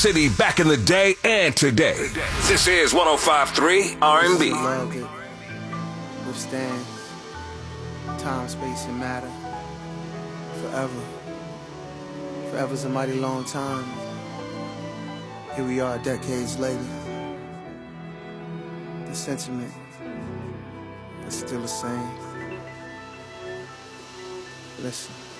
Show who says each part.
Speaker 1: City back in the day and today. This is 105.3 R&B.
Speaker 2: Love that withstands time, space, and matter forever. Forever's a mighty long time. Here we are decades later. The sentiment is still the same. Listen.